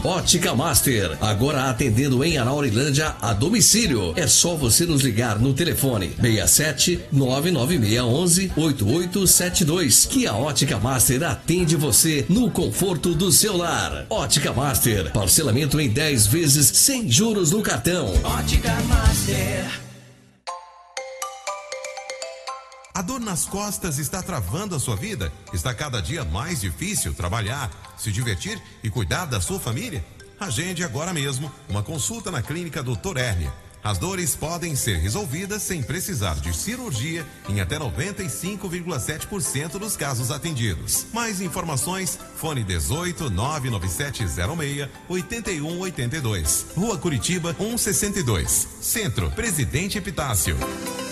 Ótica Master, agora atendendo em Anaurilândia a domicílio. É só você nos ligar no telefone 67 99611 8872 que a Ótica Master atende você no conforto do seu lar. Ótica Master, parcelamento em 10 vezes sem juros no cartão. Ótica Master. A dor nas costas está travando a sua vida? Está cada dia mais difícil trabalhar, se divertir e cuidar da sua família? Agende agora mesmo uma consulta na Clínica Dr. Hérnia. As dores podem ser resolvidas sem precisar de cirurgia em até 95,7% dos casos atendidos. Mais informações, fone 18 99706 8182. Rua Curitiba 162. Centro, Presidente Epitácio.